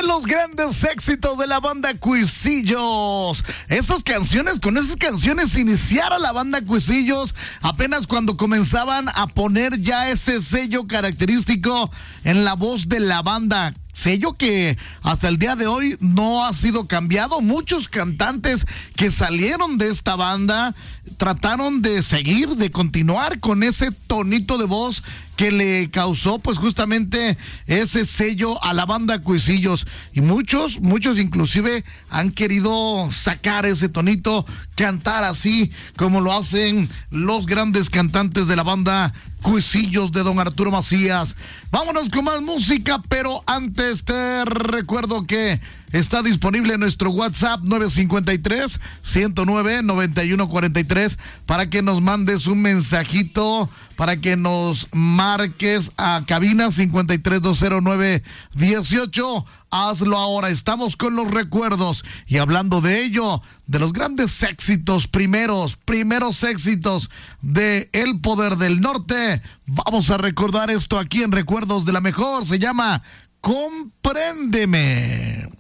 de los grandes éxitos de la banda Cuisillos. Con esas canciones iniciaron la banda Cuisillos apenas cuando comenzaban a poner ya ese sello característico en la voz de la banda. Sello que hasta el día de hoy no ha sido cambiado. Muchos cantantes que salieron de esta banda trataron de seguir, de continuar con ese tonito de voz que le causó pues justamente ese sello a la banda Cuisillos. Y muchos inclusive han querido sacar ese tonito, cantar así como lo hacen los grandes cantantes de la banda Cuisillos de don Arturo Macías. Vámonos con más música, pero antes te recuerdo que está disponible nuestro WhatsApp 953-109-9143 para que nos mandes un mensajito, para que nos marques a cabina 53-209-18. Hazlo ahora, estamos con los recuerdos y hablando de ello, de los grandes éxitos, primeros éxitos de El Poder del Norte. Vamos a recordar esto aquí en Recuerdos de la Mejor, se llama Compréndeme.